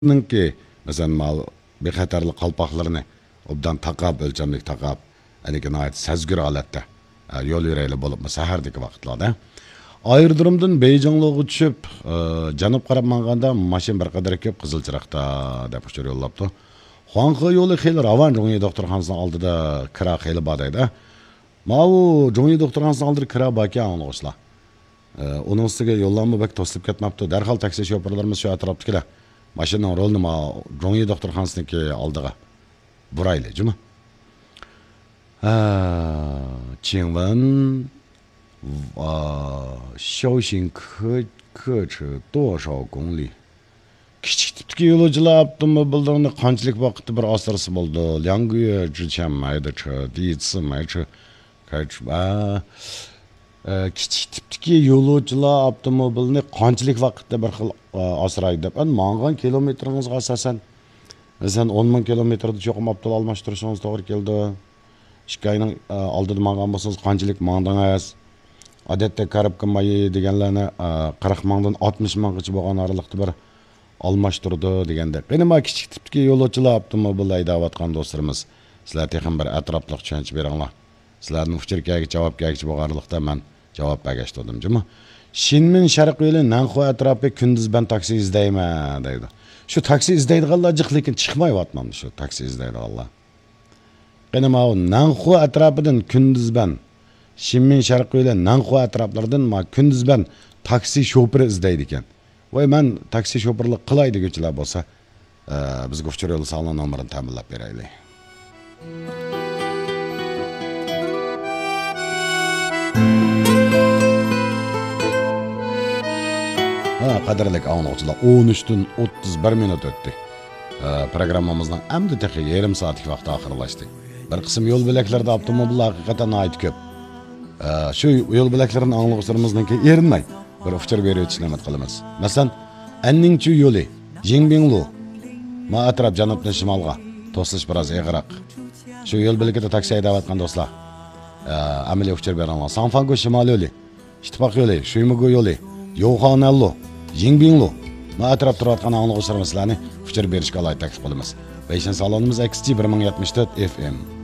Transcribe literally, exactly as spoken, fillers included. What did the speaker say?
ki mesela mal bexatarlı qalpaqlarını obdan taqab ölçamlik taqab aniki nayet sezgür alatda yol yüreyle bolup sahardaki vaqtlarda ayırdırımdan Beyjanlığı düşüp janub qarab manganda maşin bir qadar köp Qızılçıraqda dep uçur yollaptı. Huanqı yolu xeyli ravan Joңi doktorxanasının aldıda kira xeyli badayda. Mau Joңi doktorxanasının aldıda kira baki anlıqışla. Onun üstüge yollanma bak toslip ketmaptı. Derhal taksi şoförlerimiz şu atraptı kila. Maşının rolunu ma Joңi doktorxanasınınki aldıga. Buraylı, cuma. Çingwen 小型客客车多少公里? Kichik tipdagi yo'lovchilar avtomobillarni qanchalik vaqtda bir osirasi bo'ldi. 两个月之前买的车，第一次买车开出吧。Kichik tipdagi yo'lovchilar avtomobilni qanchalik vaqtda bir xil osiraydi deb. Mang'an kilometringizga asosan masalan o'n ming kilometrda cho'qim avtomobil almashtirishingiz to'g'ri keldi. ikki oyning oldida mang'an bo'lsangiz qanchalik mangdingiz? Odatda karabka mayi deganlarni qirq mingdan oltmish minggacha bo'lgan oralikda bir almashtirdi deganda. Qani ma kichik tipdagi yo'lovchilar avtomobil haydayotgan do'stlarimiz, sizlar texan bir atrofliq tushuncha beringlar. Sizlarning uchirkaga javob kelgich bo'lgan oralikda men javob bergachdim, juma. Shinmin sharq yo'li Nanxu atrofi kunduz ben taksi izdayman deydi. Shu taksi izdaydiganlar jiq lekin chiqmayapman shu taksi izdaydiganlar. Qani ma Nanxu atrofidan kunduz ben Shinmin sharq yo'li Nanxu atroflaridan ma kunduz ben taksi şoförü izlaydi ekan. Voy men taksi şoförlik qilay deguchilar bo'lsa, bizga uchur yo'l sog'liq nomerini ta'minlab beraylik. Ha, qadrli anglag'uchilar, o'n uchdan o'ttiz bir minut o'tdi. Programmamizning endi texi yarim soatlik vaqti oxirlashdi. Bir qism yo'l belaklarida avtomobillar haqiqatan ayt ko'p. Shu yo'l belaklarini anglag'uchilarimizninki erinmay bir uchur berib o'tishni umid qilamiz. Masalan, Anningchu yo'li, Jingbinglu, ma atraf janubdan shimolga to'silish biroz eg'iroq. Shu yo'l belakida taksi haydayotgan do'stlar, amaliy uchur beringlar. Sanfangu shimol yo'li, Ittifoq yo'li, Shuymugu yo'li, Yo'xonallu, Jingbinglu, ma atraf turayotgan anglag'uchilarimizlarni uchur berishga loyiq taklif qilamiz. beshinchi salonimiz X T bir ming yetmish to'rt F M.